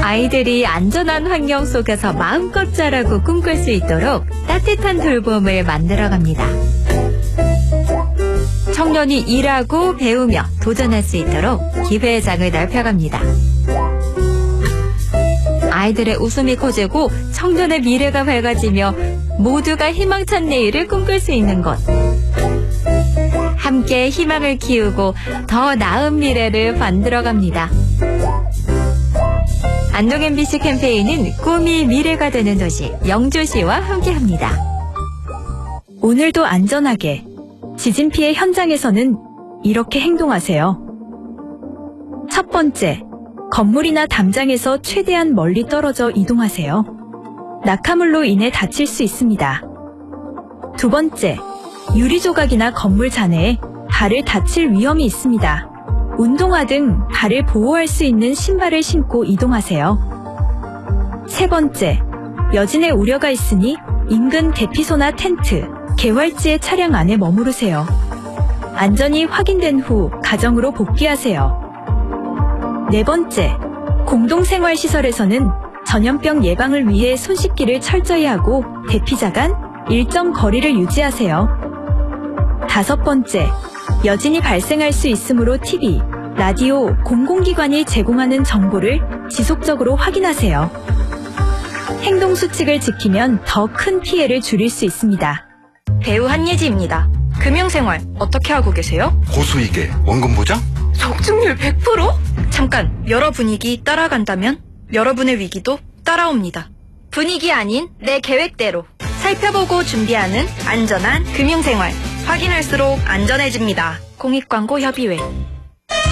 아이들이 안전한 환경 속에서 마음껏 자라고 꿈꿀 수 있도록 따뜻한 돌봄을 만들어갑니다. 청년이 일하고 배우며 도전할 수 있도록 기회장을 넓혀갑니다. 아이들의 웃음이 커지고 청년의 미래가 밝아지며 모두가 희망찬 내일을 꿈꿀 수 있는 곳. 함께 희망을 키우고 더 나은 미래를 만들어갑니다. 안동 MBC 캠페인은 꿈이 미래가 되는 도시 영주시와 함께합니다. 오늘도 안전하게 지진 피해 현장에서는 이렇게 행동하세요. 첫 번째, 건물이나 담장에서 최대한 멀리 떨어져 이동하세요. 낙하물로 인해 다칠 수 있습니다. 두 번째, 유리 조각이나 건물 잔해에 발을 다칠 위험이 있습니다. 운동화 등 발을 보호할 수 있는 신발을 신고 이동하세요. 세 번째, 여진의 우려가 있으니 인근 대피소나 텐트, 개활지의 차량 안에 머무르세요. 안전이 확인된 후 가정으로 복귀하세요. 네 번째, 공동생활시설에서는 전염병 예방을 위해 손 씻기를 철저히 하고 대피자 간 일정 거리를 유지하세요. 다섯 번째, 여진이 발생할 수 있으므로 TV, 라디오, 공공기관이 제공하는 정보를 지속적으로 확인하세요. 행동 수칙을 지키면 더 큰 피해를 줄일 수 있습니다. 배우 한예지입니다. 금융생활 어떻게 하고 계세요? 고수익에 원금 보장? 적중률 100%? 잠깐, 여러 분위기 따라간다면 여러분의 위기도 따라옵니다. 분위기 아닌 내 계획대로 살펴보고 준비하는 안전한 금융생활. 확인할수록 안전해집니다. 공익광고협의회.